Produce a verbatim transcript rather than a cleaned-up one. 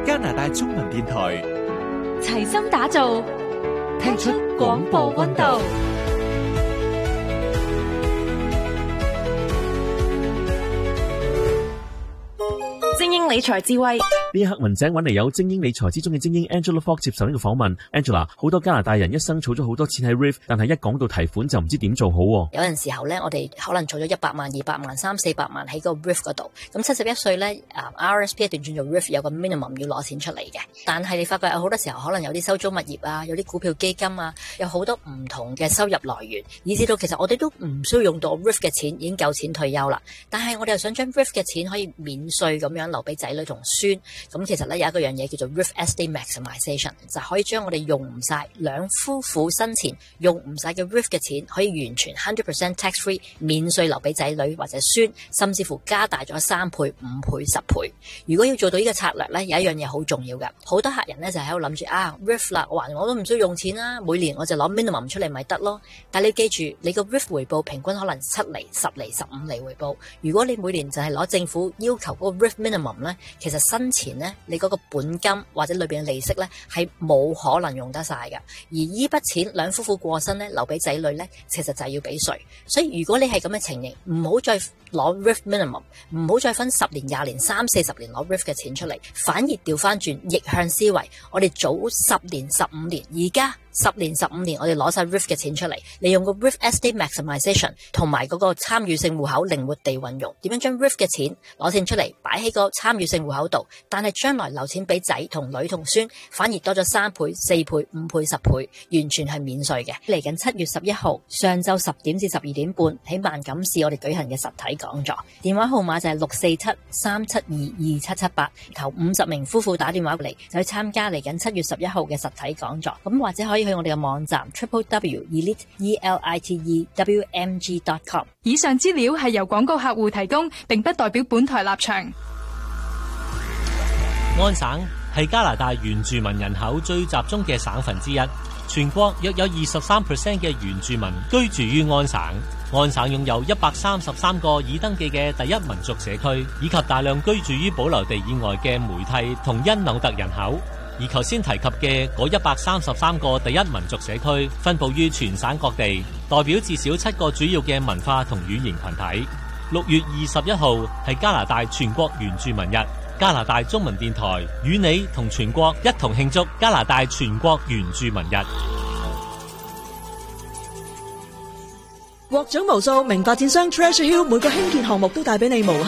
加拿大中文電台， 齊心打造，聽出廣播溫度。精英理財智慧， 呢一刻文井揾嚟有精英理財之中嘅精英 Angela Fox 接受呢個訪問。Angela， 好多加拿大人一生儲咗好多錢喺 R I F， 但係一講到提款就唔知點做好。 有陣時候咧，我哋可能儲咗一百萬、二百萬、三四百萬喺個 R I F 嗰度。咁七十一歲咧，啊 R S P 一段轉做 R I F 有個 minimum 要攞錢出嚟嘅。但係你發覺有好多時候可能有啲收租物業啊，有啲股票基金啊，有好多唔同嘅收入來源，以至到其實我哋都唔需要用到 R I F 嘅錢，已經夠錢退休啦。但係我哋又想將 R I F 嘅錢可以免稅咁樣留俾仔女同孫。咁其實咧有一個樣嘢叫做 R I F Estate Maximization， 就可以將我哋用唔晒兩夫婦生前用唔晒嘅 R I F 嘅錢，可以完全 one hundred percent tax free 免稅留俾仔女或者孫，甚至乎加大咗三倍、五倍、十倍。如果要做到呢個策略咧，有一樣嘢好重要嘅，好多客人咧就喺度諗住啊 R I F 啦，我話我都唔需要用錢啦，每年我就攞 minimum 出嚟咪得咯。但係你記住，你個 R I F 回報平均可能七厘、十厘、十五厘回報。如果你每年就係攞政府要求嗰個 R I F minimum 咧，其實生前咧你嗰個本金或者裏邊嘅利息咧係冇可能用得晒嘅。而依筆錢兩夫婦過身咧留俾仔女咧，其實就係要俾稅。所以如果你係咁嘅情形，唔好再攞 R I F minimum， 唔好再分十年、廿年、三四十年攞 R I F 嘅錢出嚟，反而調翻轉逆向思維，我哋早十年、十五年，而家十年、十五年，我哋攞晒 R I F 嘅錢出嚟，利用個 R I F Estate Maximization 同埋嗰個參與性戶口靈活地運用，點樣將 R I F 嘅錢攞錢出嚟擺喺個參與性戶口度，但係將來留錢俾仔同女同孫，反而多咗三倍、四倍、五倍、十倍，完全係免稅嘅。嚟緊七月十一號上晝十點至十二點半喺萬錦市我哋舉行嘅實體講座，電話號碼就係六四七三七二二七七八，頭五十名夫婦打電話嚟就去參加嚟緊七月十一號嘅實體講座。咁或者可以去我哋嘅網站 triple w elite e l i t e w m g dot com。 以上資料係由廣告客戶提供，並不代表本台立場。 安省係加拿大原住民人口最集中嘅省份之一，全國約有 百分之二十三 嘅原住民居住於安省。安省擁有一百三十三個已登記嘅第一民族社區，以及大量居住於保留地以外嘅梅蒂同因紐特人口。而頭先提及嘅嗰一百三十三個第一民族社區分佈於全省各地，代表至少七個主要嘅文化同語言群體。六月二十一號係加拿大全國原住民日，加拿大中文電台與你同全國一同慶祝加拿大全國原住民日。 獲獎無數，名發展商 Treasure Hill 每個興建項目都帶俾你無